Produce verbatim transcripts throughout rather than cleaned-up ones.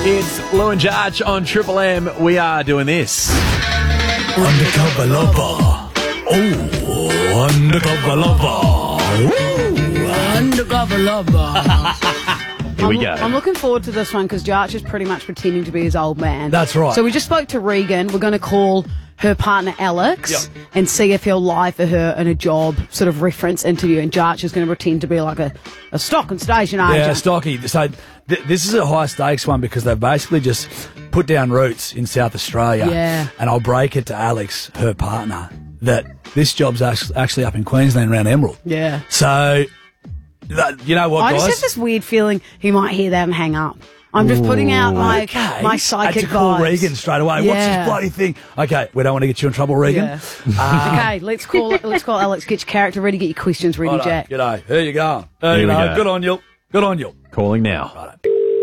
It's Lou and Jarch on Triple M. We are doing this. Undercover lover. Oh, undercover lover. Ooh, Undercover lover. Here we I'm, go. I'm looking forward to this one because Jarch is pretty much pretending to be his old man. That's right. So we just spoke to Regan. We're going to call her partner Alex Yep. and see if he'll lie for her in a job sort of reference interview. And Jarch is going to pretend to be like a, a stock and station agent. Yeah, Stocky. So th- this is a high stakes one because they've basically just put down roots in South Australia. Yeah. And I'll break it to Alex, her partner, that this job's actually actually up in Queensland around Emerald. Yeah. So, that, you know what, I guys? just have this weird feeling he might hear that and hang up. I'm just putting out my Okay. my psychic Had to call vibes. Regan straight away. What's Yeah. this bloody thing? Okay, we don't want to get you in trouble, Regan. Yeah. okay, let's call let's call Alex. Get your character ready. Get your questions ready, Righto, Jack. G'day. Here you go. There Here you we go. go. Good on you. Good on you. Calling now.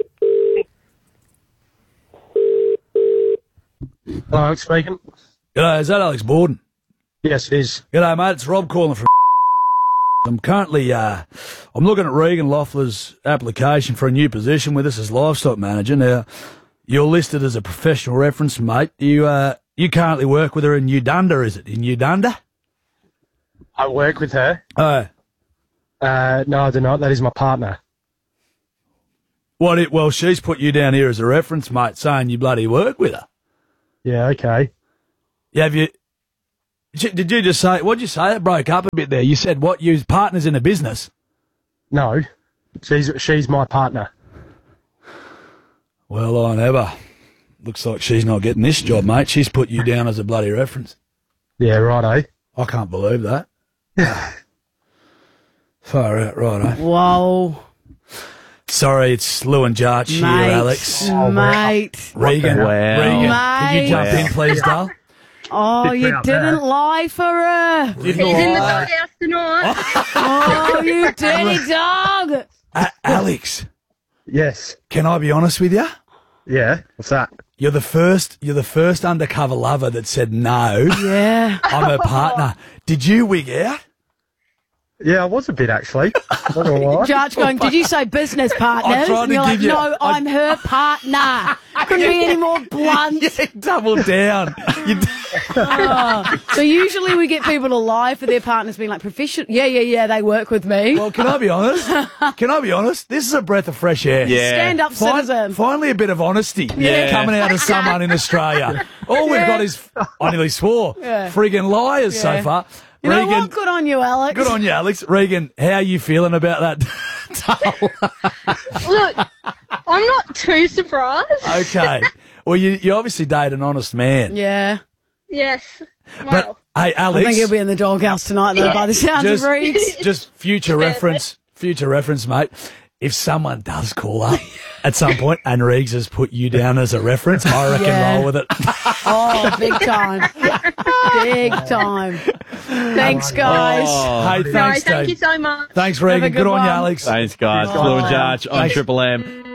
Hello, Alex speaking. G'day, is that Alex Borden? Yes, it is. G'day, mate. It's Rob calling from. I'm currently, uh, I'm looking at Regan Loeffler's application for a new position with us as livestock manager. Now, you're listed as a professional reference, mate. You, uh, you currently work with her in Udunda, is it? In Udunda? I work with her. Oh, Uh, no, I do not. That is my partner. what? It, well, she's put you down here as a reference, mate, saying you bloody work with her. Yeah, okay. Yeah, have you? Did you just say? What did you say? That broke up a bit there. You said what? You partners in a business? No, she's she's my partner. Well, I never. Looks like she's not getting this job, mate. She's put you down as a bloody reference. Yeah, righto. I can't believe that. Far out, right, eh? Whoa, Sorry, it's Lou and Jarch here, mate, Alex. mate. Regan, Wow. Regan, can you jump Wow. in, please, Dale? Oh, you out didn't there. lie for her. Didn't He's in the lie. doghouse tonight. Oh, you dirty dog. A- Alex, Yes. can I be honest with you? Yeah. What's that? You're the first. You're the first undercover lover that said no. Yeah. I'm her partner. Did you wig out? Yeah, I was a bit actually. Not gonna lie. Jarch going, did you say business partners? I tried And to you're like, give you- no, I- I'm her partner. Couldn't be any more blunt. Yeah, double down. You d- Oh. So usually we get people to lie for their partners being like, professional. Yeah, yeah, yeah, they work with me. well, can I be honest? Can I be honest? This is a breath of fresh air. Yeah. Stand up Fin- citizen. finally, a bit of honesty Yeah. coming out of someone in Australia. All we've Yeah. got is, I nearly swore, Yeah. friggin' liars Yeah. so far. You know Regan, what? Good on you, Alex. good on you, Alex. Regan, how are you feeling about that? Look, I'm not too surprised. Okay. Well, you, you obviously date an honest man. Yeah. Yes. But, Well, hey, I Alex, think he'll be in the doghouse tonight, though, by the sounds just, of Reeds. just future reference, future reference, mate. If someone does call up at some point and Reeves has put you down as a reference, I reckon Yeah. roll with it. Oh, big time. Big time. Thanks, guys. Oh. Hey, no, thanks, thank Dave. you so much. Thanks, Regan. good Good on you, one. Alex. Thanks, guys. Lou and Jarch on Thanks. Triple M.